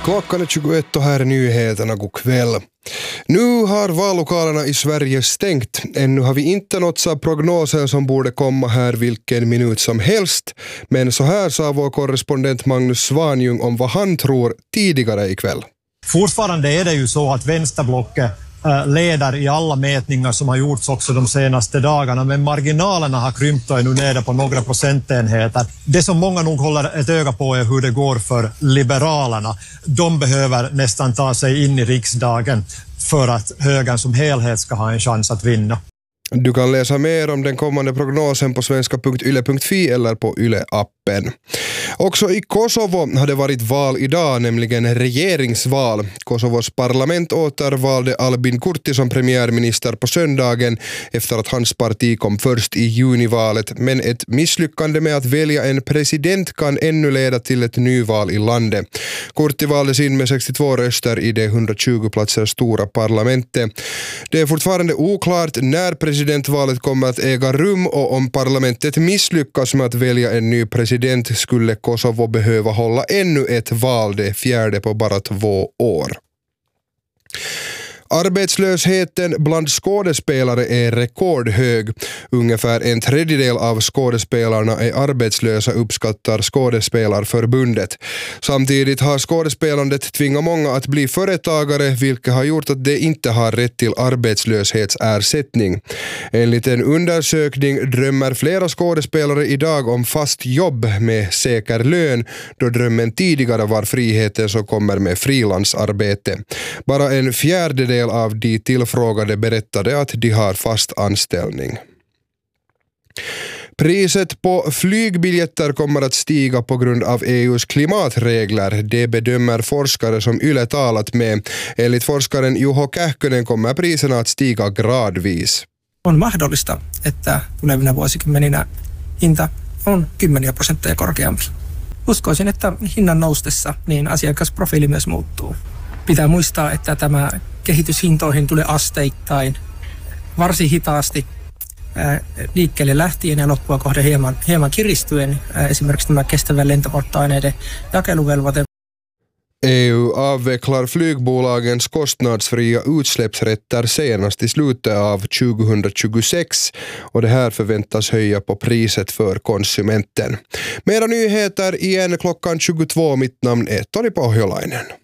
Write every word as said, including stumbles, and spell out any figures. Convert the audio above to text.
Klockan är tjugoett och här är nyheterna. God kväll. Nu har vallokalerna i Sverige stängt. Ännu har vi inte nåtts av prognoser som borde komma här vilken minut som helst. Men så här sa vår korrespondent Magnus Svanjung om vad han tror tidigare ikväll. Fortfarande är det ju så att vänsterblocket leder i alla mätningar som har gjorts också de senaste dagarna, men marginalerna har krympt och är nu nere på några procentenheter. Det som många nog håller ett öga på är hur det går för Liberalerna. De behöver nästan ta sig in i riksdagen för att högern som helhet ska ha en chans att vinna. Du kan läsa mer om den kommande prognosen på svenska punkt yle punkt fi eller på Yle-appen. Också i Kosovo har det varit val idag, nämligen regeringsval. Kosovos parlament återvalde Albin Kurti som premiärminister på söndagen efter att hans parti kom först i junivalet. Men ett misslyckande med att välja en president kan ännu leda till ett nyval i landet. Kurti valdes in med sextiotvå röster i det hundratjugo platser stora parlamentet. Det är fortfarande oklart när presidentvalet kommer att äga rum, och om parlamentet misslyckas med att välja en ny president skulle Kosovo behöva hålla ännu ett val, det fjärde på bara två år. Arbetslösheten bland skådespelare är rekordhög. Ungefär en tredjedel av skådespelarna är arbetslösa, uppskattar Skådespelarförbundet. Samtidigt har skådespelandet tvingat många att bli företagare, vilket har gjort att de inte har rätt till arbetslöshetsersättning. Enligt en undersökning drömmer flera skådespelare idag om fast jobb med säker lön, då drömmen tidigare var friheten som kommer med frilansarbete. Bara en fjärdedel av de tillfrågade berättade att de har fast anställning. Priset på flygbiljetter kommer att stiga på grund av E U:s klimatregler. Det bedömer forskare som Yle talat med. Enligt forskaren Juho Kähkönen kommer priserna att stiga gradvis. On mahdollista, että tulevina vuosikymmeninä hinta on kymmeniä prosentteja korkeampi. Uskoisin, että hinnan noustessa niin asiakasprofiili myös muuttuu. Pitää muistaa, että tämä kehitys hintoihin tulee asteittain varsin hitaasti liikkeelle lähtien ja loppua kohden hieman, hieman kiristyen. Esimerkiksi tämä kestävän lentopolttoaineiden jakeluvelvoite. E U avvecklar flygbolagens kostnadsfria utsläppsrätter senast i slutet av tjugohundratjugosex, och det här förväntas höja på priset för konsumenten. Mera nyheter igen klockan tjugotvå. Mitt namn är Toni Pohjolainen.